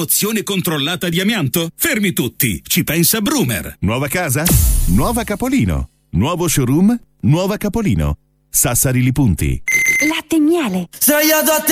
rimozione controllata di amianto? Fermi tutti, ci pensa Brumer. Nuova casa? Nuova Capolino. Nuovo showroom? Nuova Capolino. Sassari Li Punti. Latte e miele. Sdraiato a